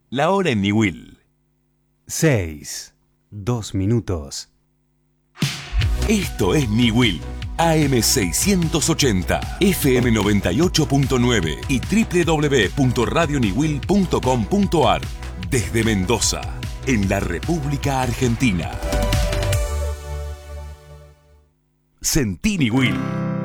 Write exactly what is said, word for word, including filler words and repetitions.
La hora en Niwil. Seis. Dos minutos. Esto es Niwil. A M seiscientos ochenta, F M noventa y ocho punto nueve y doble u doble u doble u punto radio niwil punto com punto ar. Desde Mendoza, en la República Argentina. Sentí Niwil.